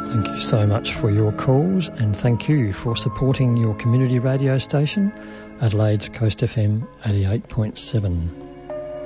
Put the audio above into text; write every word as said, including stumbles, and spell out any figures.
Thank you so much for your calls, and thank you for supporting your community radio station, Adelaide's Coast F M eighty-eight point seven.